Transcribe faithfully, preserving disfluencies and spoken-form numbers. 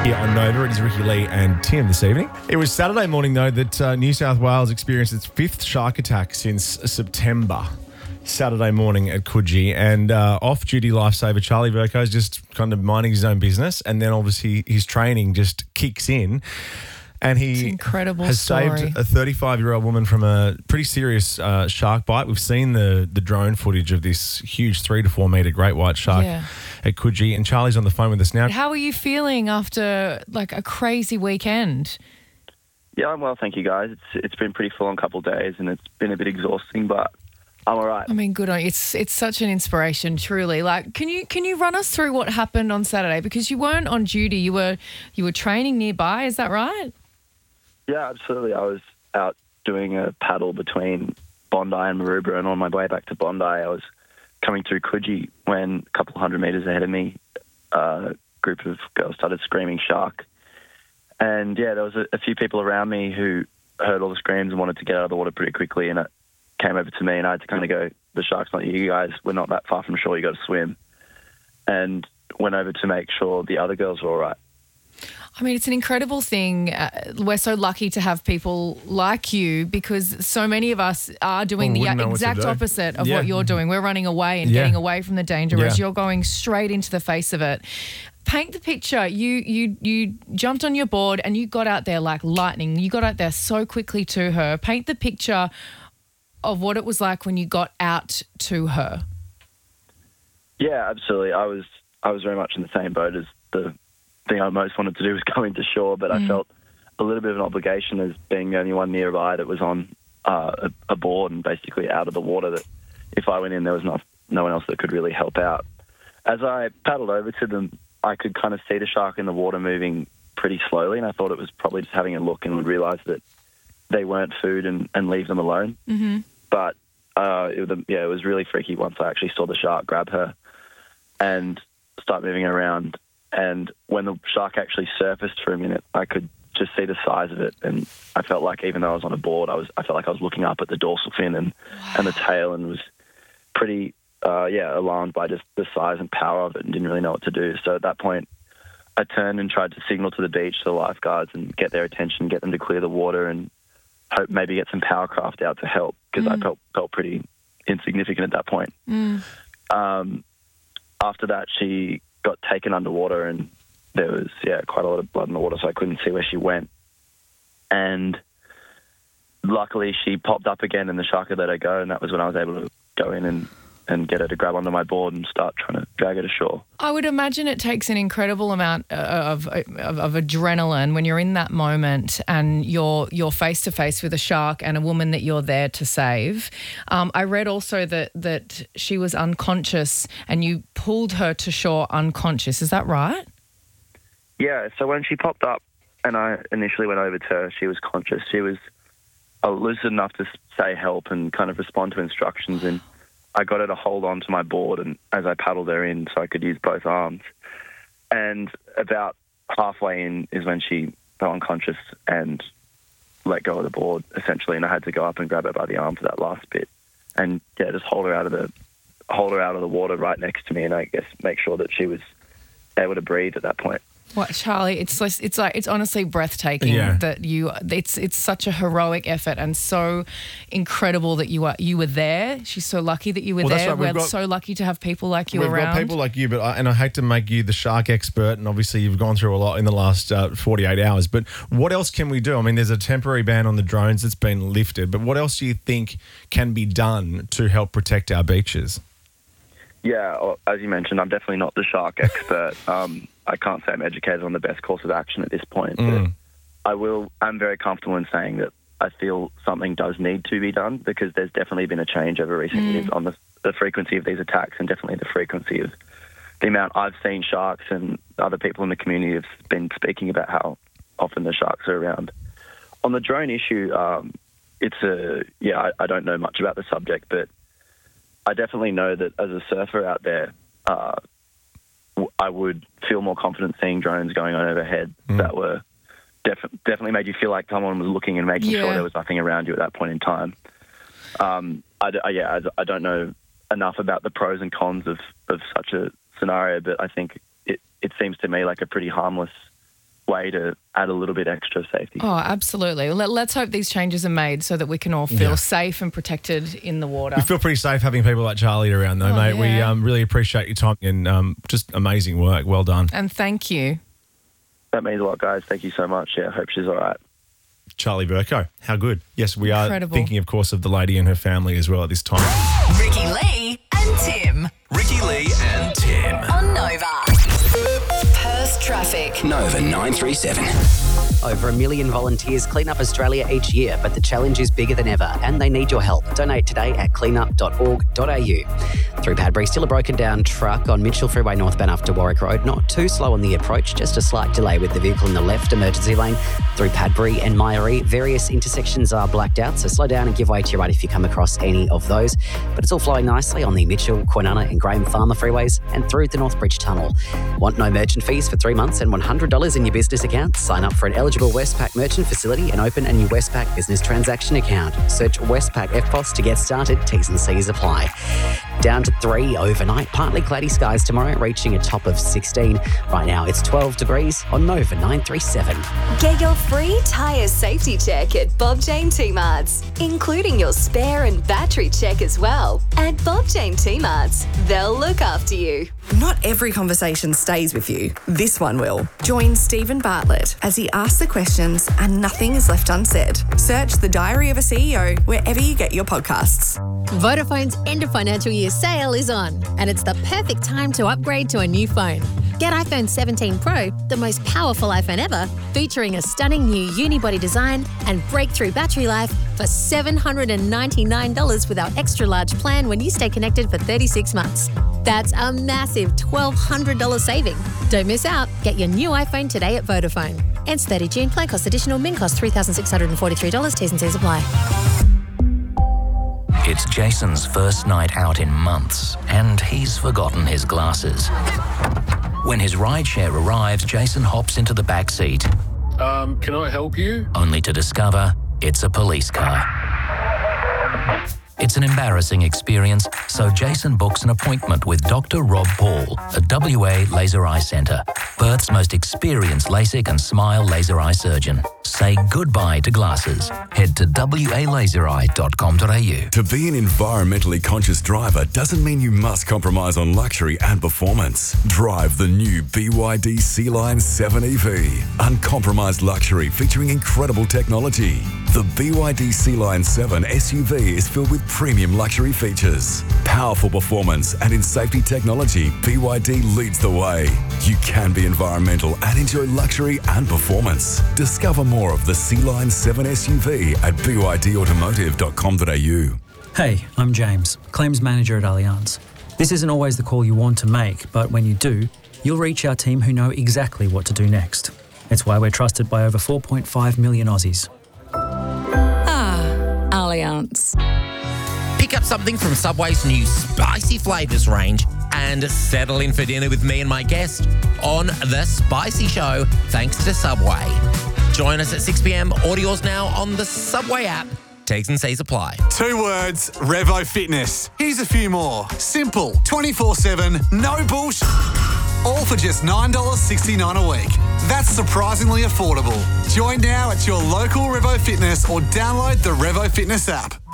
Here on Nova, it is Ricky Lee and Tim this evening. It was Saturday morning, though, that uh, New South Wales experienced its fifth shark attack since September. Saturday morning at Coogee, and uh, off-duty lifesaver Charlie Vercoe is just kind of minding his own business, and then obviously his training just kicks in. And he It's an incredible has story. saved a thirty-five-year-old woman from a pretty serious uh, shark bite. We've seen the the drone footage of this huge three to four metre great white shark Yeah. at Coogee, and Charlie's on the phone with us now. How are you feeling after like a crazy weekend? Yeah, I'm well, thank you, guys. It's it's been a pretty full on couple of days, and it's been a bit exhausting, but I'm all right. I mean, good on you. It's it's such an inspiration, truly. Like, can you can you run us through what happened on Saturday? Because you weren't on duty, you were you were training nearby. Is that right? Yeah, absolutely. I was out doing a paddle between Bondi and Maroubra, and on my way back to Bondi, I was coming through Coogee when a couple hundred metres ahead of me, uh, a group of girls started screaming shark. And, yeah, there was a, a few people around me who heard all the screams and wanted to get out of the water pretty quickly, and it came over to me, and I had to kind of go, the shark's not you guys. We're not that far from shore. You got to swim. And went over to make sure the other girls were all right. I mean, it's an incredible thing. Uh, we're so lucky to have people like you because so many of us are doing Well, the wouldn't know what to exact do. opposite of Yeah. what you're doing. We're running away and Yeah. getting away from the danger, whereas Yeah. you're going straight into the face of it. Paint the picture. You you you jumped on your board and you got out there like lightning. You got out there so quickly to her. Paint the picture of what it was like when you got out to her. Yeah, absolutely. I was I was very much in the same boat as the thing I most wanted to do was go into shore, but Mm. I felt a little bit of an obligation as being the only one nearby that was on uh, a, a board and basically out of the water, that if I went in, there was not, no one else that could really help out. As I paddled over to them, I could kind of see the shark in the water moving pretty slowly, and I thought it was probably just having a look and would realise that they weren't food and, and leave them alone. Mm-hmm. But uh, it was, yeah, it was really freaky once I actually saw the shark grab her and start moving her around. And when the shark actually surfaced for a minute, I could just see the size of it, and I felt like even though I was on a board, I was I felt like I was looking up at the dorsal fin and, wow. and the tail, and was pretty uh, yeah alarmed by just the size and power of it, and didn't really know what to do. So at that point, I turned and tried to signal to the beach to the lifeguards and get their attention, get them to clear the water, and hope maybe get some power craft out to help, because Mm. I felt felt pretty insignificant at that point. Mm. Um, after that, she got taken underwater, and there was yeah quite a lot of blood in the water, so I couldn't see where she went. And luckily she popped up again and the shark had let her go, and that was when I was able to go in and, and get her to grab onto my board and start trying to drag her to shore. I would imagine it takes an incredible amount of, of, of adrenaline when you're in that moment and you're you're face to face with a shark and a woman that you're there to save. Um, I read also that that she was unconscious and you pulled her to shore unconscious. Is that right? Yeah, so when she popped up and I initially went over to her, she was conscious. She was uh, lucid enough to say help and kind of respond to instructions, and I got her to hold on to my board and as I paddled her in so I could use both arms. And about halfway in is when she fell unconscious and let go of the board, essentially, and I had to go up and grab her by the arm for that last bit. And, yeah, just hold her out of the hold her out of the water right next to me, and I guess make sure that she was able to breathe at that point. What, Charlie? It's like, it's like it's honestly breathtaking Yeah. that you. It's it's such a heroic effort and so incredible that you are you were there. She's so lucky that you were Well, that's there. right. We've We're got- so lucky to have people like you We've around. got people like you, but I, and I hate to make you the shark expert, and obviously you've gone through a lot in the last uh, forty-eight hours, but what else can we do? I mean, there's a temporary ban on the drones that's been lifted, but what else do you think can be done to help protect our beaches? Yeah, well, as you mentioned, I'm definitely not the shark expert. um, I can't say I'm educated on the best course of action at this point. Mm. But I will. I'm very comfortable in saying that I feel something does need to be done, because there's definitely been a change over recent Mm. years on the, the frequency of these attacks, and definitely the frequency of the amount I've seen sharks, and other people in the community have been speaking about how often the sharks are around. On the drone issue, um, it's a yeah. I, I don't know much about the subject, but I definitely know that as a surfer out there, uh, w- I would feel more confident seeing drones going on overhead Mm. that were def- definitely made you feel like someone was looking and making Yeah. sure there was nothing around you at that point in time. Um, I, d- I- yeah, I, d- I don't know enough about the pros and cons of, of such a scenario, but I think it, it seems to me like a pretty harmless way to add a little bit extra safety. Oh, absolutely. Let, let's hope these changes are made so that we can all feel Yeah. safe and protected in the water. We feel pretty safe having people like Charlie around, though, Oh, mate. We yeah. um, really appreciate your time and um, just amazing work. Well done. And thank you. That means a lot, guys. Thank you so much. Yeah, I hope she's all right. Charlie Verco. How good. Yes, we Incredible. are thinking, of course, of the lady and her family as well at this time. Ricky Lee and Tim. Ricky Lee and Tim. On Nova. Perth traffic. Nova nine three seven. Over a million volunteers clean up Australia each year, but the challenge is bigger than ever and they need your help. Donate today at cleanup dot org dot a u. Through Padbury, still a broken down truck on Mitchell Freeway northbound after Warwick Road. Not too slow on the approach, just a slight delay with the vehicle in the left emergency lane. Through Padbury and Myrie, various intersections are blacked out, so slow down and give way to your right if you come across any of those. But it's all flowing nicely on the Mitchell, Kwinana and Graham Farmer freeways and through the Northbridge Tunnel. Want no merchant fees for three months and one hundred dollars in your business account? Sign up for an eligible Westpac merchant facility and open a new Westpac business transaction account. Search Westpac F P O S to get started. T's and C's apply. Down to three overnight. Partly cloudy skies tomorrow, reaching a top of sixteen. Right now it's twelve degrees on Nova nine three seven. Get your free tyre safety check at Bob Jane T-Marts, including your spare and battery check as well. At Bob Jane T-Marts, they'll look after you. Not every conversation stays with you. This one will. Join Stephen Bartlett as he asks the questions and nothing is left unsaid. Search The Diary of a C E O wherever you get your podcasts. Vodafone's end of financial year sale is on, and it's the perfect time to upgrade to a new phone. Get iPhone seventeen Pro, the most powerful iPhone ever, featuring a stunning new unibody design and breakthrough battery life for seven hundred ninety-nine dollars with our extra large plan when you stay connected for thirty-six months. That's a massive twelve hundred dollars saving. Don't miss out. Get your new iPhone today at Vodafone. Ends thirtieth of June. Plan cost additional. Min cost three thousand six hundred forty-three dollars. T's and C's apply. It's Jason's first night out in months, and he's forgotten his glasses. When his rideshare arrives, Jason hops into the back seat, Um, can I help you? only to discover it's a police car. It's an embarrassing experience, so Jason books an appointment with Doctor Rob Paul at W A Laser Eye Centre, Perth's most experienced LASIK and SMILE laser eye surgeon. Say goodbye to glasses. Head to w a laser eye dot com dot a u. To be an environmentally conscious driver doesn't mean you must compromise on luxury and performance. Drive the new B Y D Sea-Line seven E V. Uncompromised luxury featuring incredible technology. The B Y D Sea-Line seven S U V is filled with premium luxury features. Powerful performance and in safety technology, B Y D leads the way. You can be environmental and enjoy luxury and performance. Discover more of the Sea-Line seven S U V at b y d automotive dot com dot a u. Hey, I'm James, Claims Manager at Allianz. This isn't always the call you want to make, but when you do, you'll reach our team who know exactly what to do next. It's why we're trusted by over four point five million Aussies. Ah, Allianz. Pick up something from Subway's new spicy flavours range and settle in for dinner with me and my guest on The Spicy Show, thanks to Subway. Join us at six p.m. or yours now on the Subway app. T's and C's apply. Two words, Revo Fitness. Here's a few more. Simple, twenty-four seven, no bullshit. All for just nine dollars sixty-nine a week. That's surprisingly affordable. Join now at your local Revo Fitness or download the Revo Fitness app.